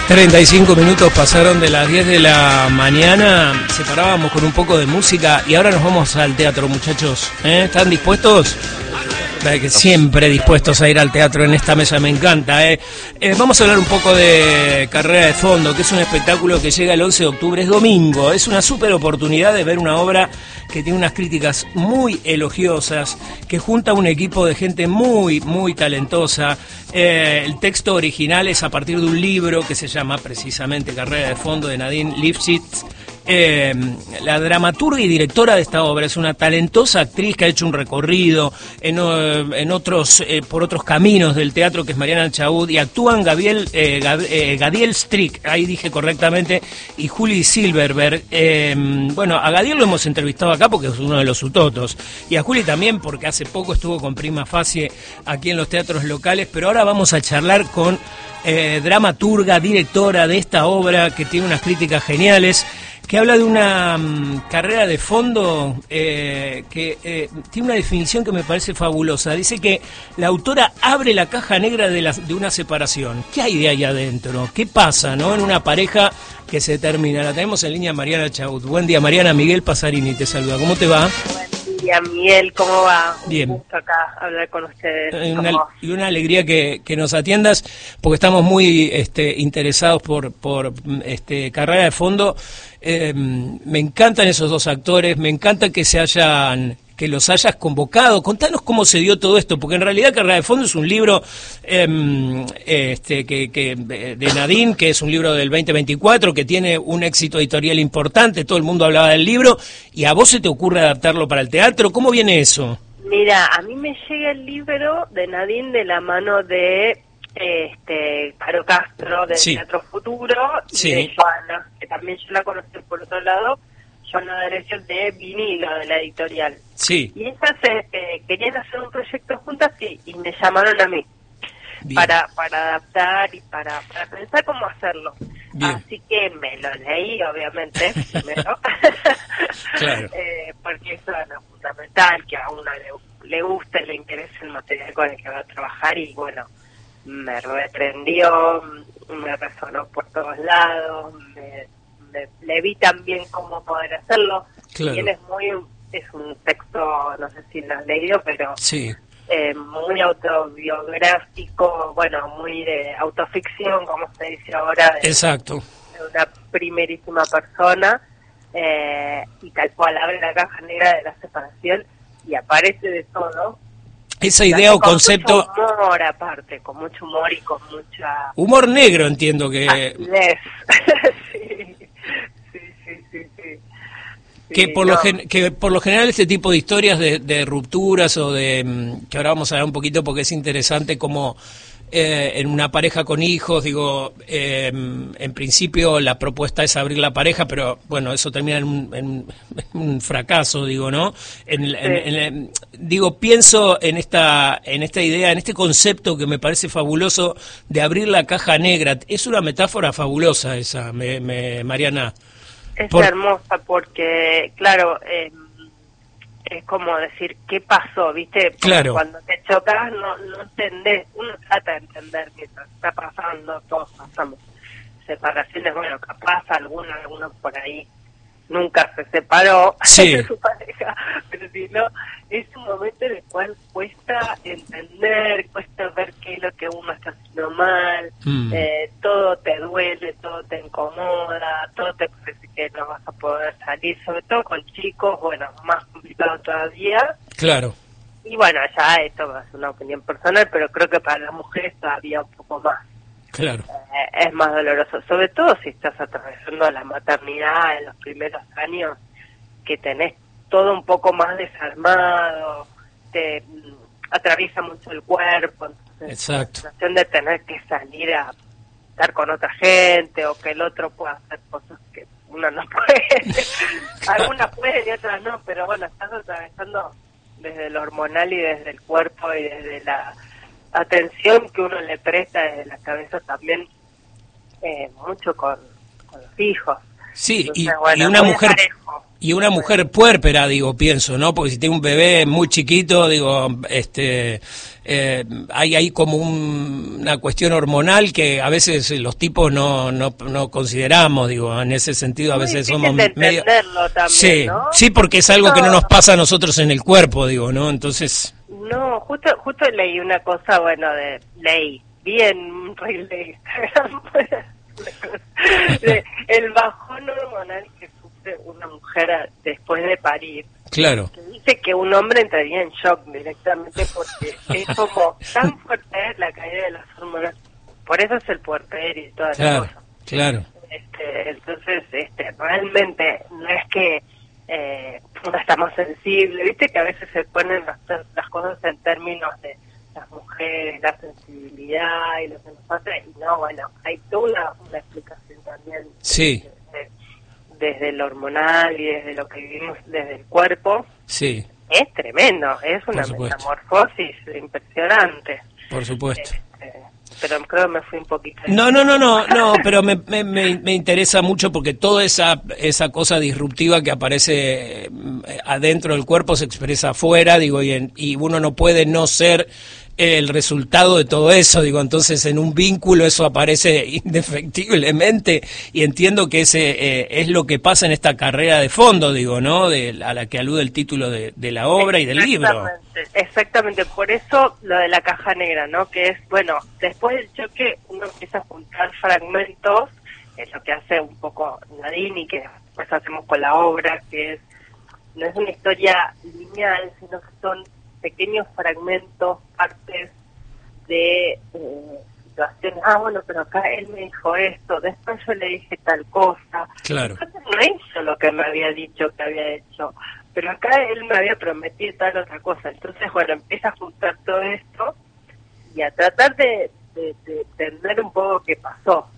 35 minutos pasaron de las 10 de la mañana, separábamos con un poco de música y ahora nos vamos al teatro, muchachos. ¿Están dispuestos? Que siempre dispuestos a ir al teatro en esta mesa, me encanta. Vamos a hablar un poco de Carrera de Fondo, que es un espectáculo que llega el 11 de octubre, es domingo. Es una súper oportunidad de ver una obra que tiene unas críticas muy elogiosas, que junta un equipo de gente muy, muy talentosa. El texto original es a partir de un libro que se llama precisamente Carrera de Fondo, de Nadine Lifshitz. La dramaturga y directora de esta obra es una talentosa actriz que ha hecho un recorrido en otros por otros caminos del teatro, que es Mariana Chaud, y actúan Gadiel Strick, ahí dije correctamente, y Juli Silverberg. Bueno, a Gadiel lo hemos entrevistado acá porque es uno de los sutotos, y a Juli también porque hace poco estuvo con Prima Facie aquí en los teatros locales, pero ahora vamos a charlar con dramaturga, directora de esta obra que tiene unas críticas geniales, que habla de una carrera de fondo que tiene una definición que me parece fabulosa. Dice que la autora abre la caja negra de una separación. ¿Qué hay de ahí adentro? ¿Qué pasa, no, en una pareja que se termina? La tenemos en línea Mariana Chaud. Buen día, Mariana. Miguel Pasarini te saluda. ¿Cómo te va? Buen día, Miguel. ¿Cómo va? Bien. Un gusto acá hablar con ustedes. Y una alegría que nos atiendas, porque estamos muy interesados por Carrera de Fondo. Me encantan esos dos actores, me encanta que los hayas convocado. Contanos cómo se dio todo esto, porque en realidad Carrera de Fondo es un libro de Nadine, que es un libro del 2024, que tiene un éxito editorial importante, todo el mundo hablaba del libro, y a vos se te ocurre adaptarlo para el teatro. ¿Cómo viene eso? Mira, a mí me llega el libro de Nadine de la mano de Caro Castro, del Teatro Futuro, y de Joana, que también yo la conocí por otro lado, Joana D'Alessio de Vinilo, de la editorial. Sí. Y ellas querían hacer un proyecto juntas y me llamaron a mí para adaptar y para pensar cómo hacerlo. Bien. Así que me lo leí, obviamente, primero, claro. porque eso es lo fundamental, que a uno le guste, le interese el material con el que va a trabajar, y bueno, me reprendió, me resonó por todos lados, le vi también cómo poder hacerlo. Claro. Y él es un texto, no sé si lo has leído, pero sí. Muy autobiográfico, bueno, muy de autoficción, como se dice ahora. Exacto. De una primerísima persona, y tal cual abre la caja negra de la separación y aparece de todo. Esa idea o concepto... Con mucho humor aparte, con mucho humor y con mucha... Humor negro, entiendo que... Sí. Que por lo general este tipo de historias de rupturas o de... que ahora vamos a hablar un poquito porque es interesante como... en una pareja con hijos, digo, en principio la propuesta es abrir la pareja, pero bueno, eso termina en un fracaso, digo, ¿no? Digo, pienso en esta idea, en este concepto que me parece fabuloso de abrir la caja negra. Es una metáfora fabulosa esa, Mariana. Es hermosa porque, claro, es como decir, ¿qué pasó? ¿Viste? Porque claro. Cuando te chocas no entendés, uno trata de entender qué está pasando, todos pasamos separaciones, bueno, capaz alguno por ahí nunca se separó de su pareja, pero si no, es un momento en el cual cuesta entender, cuesta ver qué es lo que uno está haciendo mal, todo te duele, todo te incomoda, todo te parece que no vas a poder salir, sobre todo con chicos, bueno, más complicado todavía. Claro. Y bueno, ya esto es una opinión personal, pero creo que para las mujeres todavía un poco más. Claro. Es más doloroso, sobre todo si estás atravesando la maternidad en los primeros años, que tenés todo un poco más desarmado, te atraviesa mucho el cuerpo, entonces exacto. La sensación de tener que salir a estar con otra gente o que el otro pueda hacer cosas que uno no puede. Algunas pueden y otras no, pero bueno, estás atravesando desde lo hormonal y desde el cuerpo y desde la atención que uno le presta desde la cabeza también, mucho con los hijos. Sí. Entonces, y una mujer Y una mujer puérpera, digo, pienso, ¿no? Porque si tiene un bebé muy chiquito, digo, hay como una cuestión hormonal que a veces los tipos no consideramos, digo, en ese sentido a veces somos medio... También, sí, ¿no? sí, porque es algo que no nos pasa a nosotros en el cuerpo, digo, ¿no? Entonces... No, justo leí una cosa, bueno, bien releí el bajón hormonal que sufre una mujer después de parir. Claro. Que dice que un hombre entraría en shock directamente porque es como tan fuerte la caída de las hormonas. Por eso es el puerperio y todas las cosas. Claro. Entonces, realmente no es que uno está más sensible. Viste que a veces se ponen las cosas en términos de las mujeres, la sensibilidad y lo que nos pasa, y no, bueno, hay toda una explicación también. Sí. Desde lo hormonal y desde lo que vivimos desde el cuerpo. Sí. Es tremendo, es una metamorfosis impresionante. Por supuesto. Pero creo que me fui un poquito... No, pero me interesa mucho porque toda esa cosa disruptiva que aparece adentro del cuerpo se expresa afuera, digo, y uno no puede no ser el resultado de todo eso, digo, entonces en un vínculo eso aparece indefectiblemente y entiendo que ese es lo que pasa en esta carrera de fondo, digo, ¿no? A la que alude el título de la obra y del libro. Exactamente, por eso lo de la caja negra, ¿no? Que es, bueno, después del choque uno empieza a juntar fragmentos, es lo que hace un poco Nadine y que después hacemos con la obra, que es no es una historia lineal, sino que son pequeños fragmentos, partes de situaciones. Bueno, pero acá él me dijo esto, después yo le dije tal cosa. Claro. Entonces no hizo lo que me había dicho que había hecho, pero acá él me había prometido tal otra cosa. Entonces, bueno, empieza a juntar todo esto y a tratar de entender un poco qué pasó.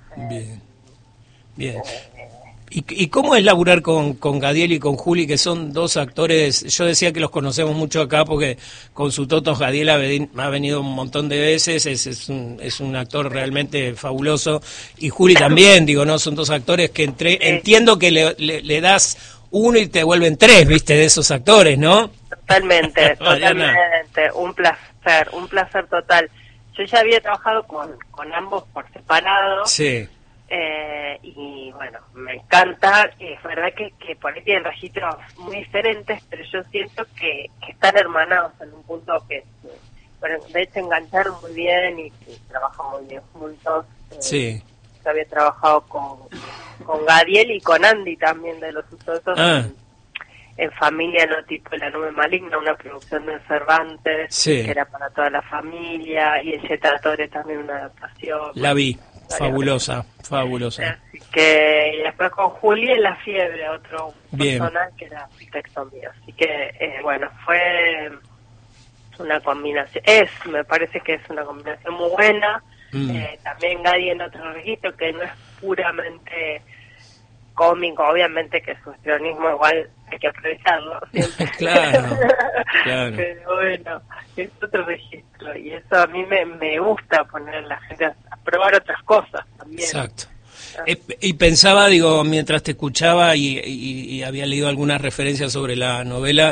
Bien. ¿Y cómo es laburar con Gadiel y con Juli, que son dos actores? Yo decía que los conocemos mucho acá porque con su Toto Gadiel ha venido un montón de veces, es un actor realmente fabuloso, y Juli también, digo, ¿no? Son dos actores que entiendo que le das uno y te vuelven tres, ¿viste? De esos actores, ¿no? Totalmente, un placer total. Yo ya había trabajado con ambos por separado. Sí. Y bueno, me encanta, es verdad que por ahí tienen registros muy diferentes, pero yo siento que están hermanados en un punto que bueno, de hecho engancharon muy bien y trabajan muy bien juntos. Sí. Yo había trabajado con Gadiel y con Andy también de Los Sucesos en Familia, no tipo La Nube Maligna, una producción de Cervantes, que era para toda la familia, y El Jetatore también una adaptación. La vi. Fabulosa. Así que, y después con Juli en La Fiebre, otro personal que era arquitecto mío. Así que, bueno, fue una combinación, me parece que es una combinación muy buena. También Gadi en otro registro que no es puramente cómico, obviamente que su histrionismo igual hay que aprovecharlo siempre. Claro. Pero bueno, es otro registro y eso a mí me gusta poner a la gente a probar otras cosas también. Exacto. Y pensaba, digo, mientras te escuchaba y había leído algunas referencias sobre la novela,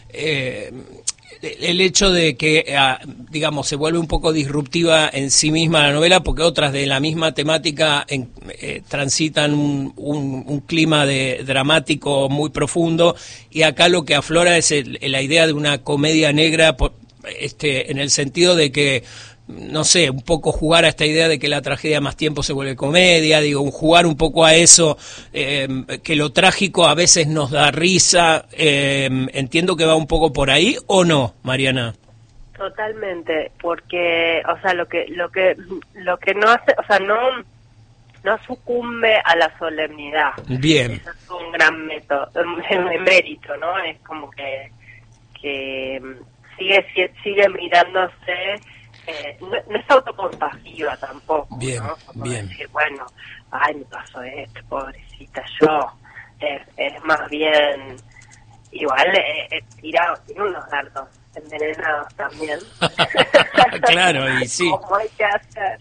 el hecho de que, digamos, se vuelve un poco disruptiva en sí misma la novela, porque otras de la misma temática transitan un clima dramático muy profundo, y acá lo que aflora es la idea de una comedia negra, en el sentido de que, no sé, un poco jugar a esta idea de que la tragedia más tiempo se vuelve comedia, digo, jugar un poco a eso, que lo trágico a veces nos da risa, entiendo que va un poco por ahí, ¿o no, Mariana? Totalmente, porque, o sea, lo que no hace, o sea, no sucumbe a la solemnidad. Bien. Eso es un gran mérito, ¿no? Es como que sigue mirándose. No es autocompasiva tampoco, bien, ¿no? Como bien. decir, bueno, ay, me pasó esto, pobrecita yo. Es más bien, igual tiene unos dardos envenenados también. Claro, y sí. Como hay que hacer.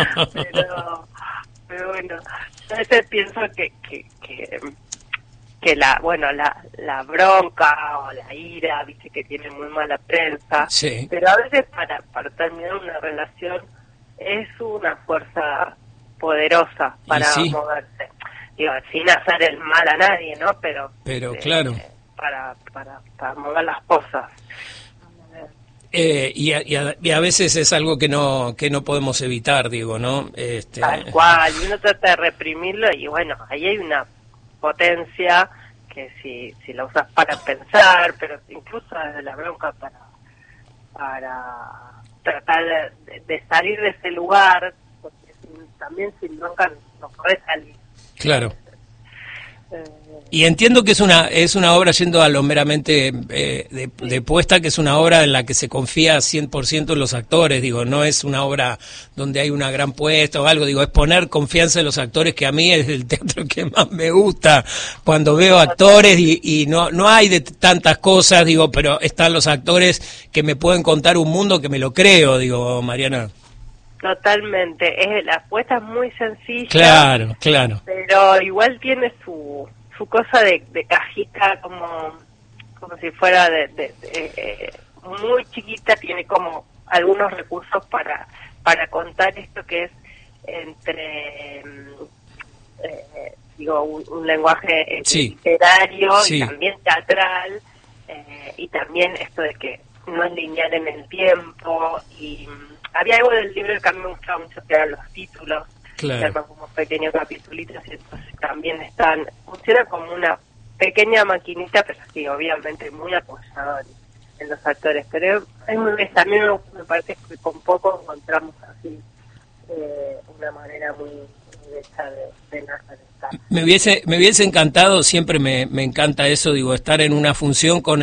pero bueno, yo a veces pienso que viste, la bronca o la ira, viste, que tiene muy mala prensa, sí. Pero a veces para terminar una relación es una fuerza poderosa para moverse. Digo, sin hacer el mal a nadie, ¿no? Pero claro. Para mover las cosas. Y a veces es algo que no podemos evitar, digo, ¿no? Tal cual, y uno trata de reprimirlo y bueno, ahí hay una potencia que si la usas para pensar, pero incluso desde la bronca para tratar de salir de ese lugar, porque también sin bronca no podés salir. Claro. Y entiendo que es una obra, yendo a lo meramente de puesta, que es una obra en la que se confía 100% en los actores, digo, no es una obra donde hay una gran puesta o algo, digo, es poner confianza en los actores, que a mí es el teatro que más me gusta, cuando veo actores y no hay de tantas cosas, digo, pero están los actores que me pueden contar un mundo que me lo creo, digo, Mariana. Totalmente, la apuesta es muy sencilla. Claro. Pero igual tiene su cosa de cajita, como si fuera muy chiquita, tiene como algunos recursos para contar esto que es entre un lenguaje literario, y también teatral, y también esto de que no es lineal en el tiempo. Y había algo del libro que a mí me gustaba mucho, que eran los títulos, que eran como pequeños capitulitos, y entonces también funciona como una pequeña maquinita, pero sí, obviamente muy apoyado en los actores. Pero es muy bien, también me parece que con poco encontramos así una manera muy hecha de narrar. Me hubiese encantado, siempre me encanta eso, digo, estar en una función con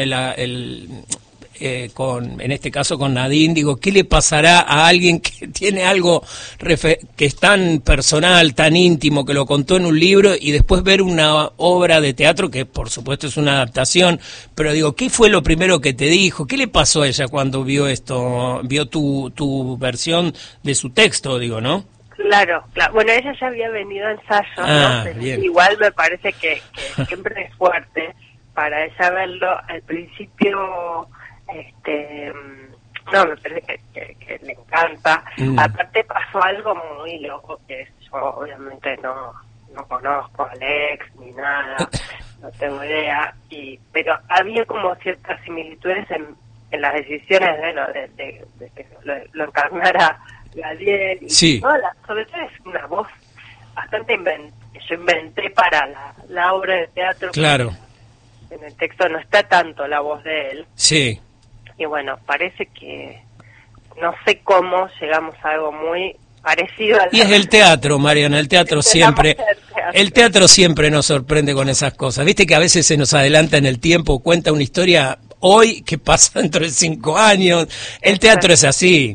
en este caso con Nadine, digo, ¿qué le pasará a alguien que tiene algo que es tan personal, tan íntimo, que lo contó en un libro, y después ver una obra de teatro, que por supuesto es una adaptación, pero digo, ¿qué fue lo primero que te dijo? ¿Qué le pasó a ella cuando vio esto, vio tu versión de su texto, digo, ¿no? Claro. Bueno, ella ya había venido a ensayos, ¿no? Pero igual me parece que siempre es fuerte para ella verlo. Al principio me parece que le encanta. Aparte pasó algo muy loco, que yo obviamente no conozco a Alex ni nada, no tengo idea, pero había como ciertas similitudes en las decisiones de que lo encarnara Gadiel, y sobre todo es una voz bastante que yo inventé para la obra de teatro. Claro. En el texto no está tanto la voz de él. Sí. Y bueno, parece que no sé cómo llegamos a algo muy parecido al... Y es el teatro, Mariana, el teatro siempre nos sorprende con esas cosas. Viste que a veces se nos adelanta en el tiempo, cuenta una historia hoy que pasa dentro de 5 años. El teatro es así,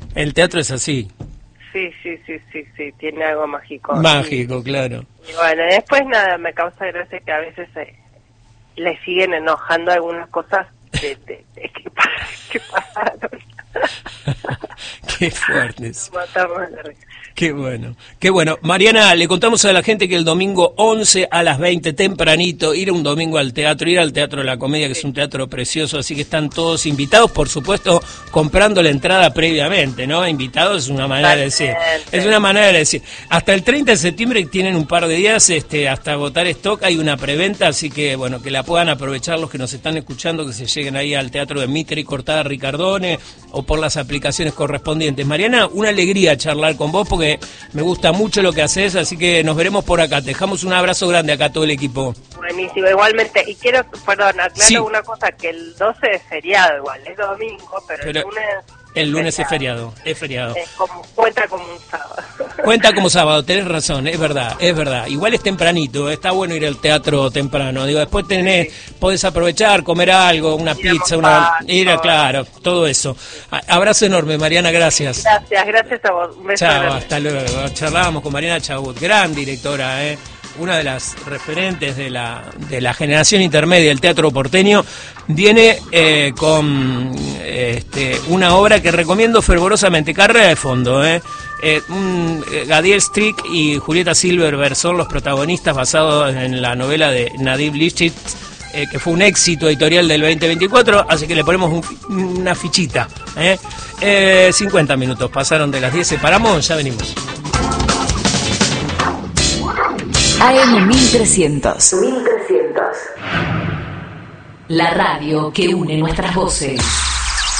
Sí, tiene algo mágico. Mágico, claro. Y bueno, después nada, me causa gracia que a veces le siguen enojando algunas cosas que pasaron. Qué fuertes. Qué bueno. Mariana, le contamos a la gente que el domingo 11 a las 20, tempranito, ir un domingo al teatro, ir al Teatro de la Comedia, que es un teatro precioso, así que están todos invitados, por supuesto, comprando la entrada previamente, ¿no? Invitados es una manera de decir. Hasta el 30 de septiembre tienen un par de días, hasta agotar stock, hay una preventa, así que, bueno, que la puedan aprovechar los que nos están escuchando, que se lleguen ahí al Teatro de Mitre y Cortada Ricardone, o por las aplicaciones correspondientes. Mariana, una alegría charlar con vos, porque me gusta mucho lo que haces, así que nos veremos por acá. Te dejamos un abrazo grande acá a todo el equipo. Buenísimo, igualmente. Y quiero, aclaro una cosa, que el 12 es feriado igual, es domingo, pero el lunes... El lunes es feriado. Cuenta como un sábado. Cuenta como sábado, tenés razón, es verdad. Igual es tempranito, está bueno ir al teatro temprano. Digo, después podés aprovechar, comer algo, una pizza, claro, todo eso. Abrazo enorme, Mariana, gracias. Gracias a vos. Un beso. Chao, hasta luego. Charlábamos con Mariana Chabut, gran directora, una de las referentes de la generación intermedia del teatro porteño. Viene con una obra que recomiendo fervorosamente, Carrera de Fondo. Gadiel Strick y Julieta Silverberg son los protagonistas, basados en la novela de Nadim Lifshitz, que fue un éxito editorial del 2024, así que le ponemos una fichita. 50 minutos pasaron de las 10, separamos, ya venimos. AM 1300. La radio que une nuestras voces.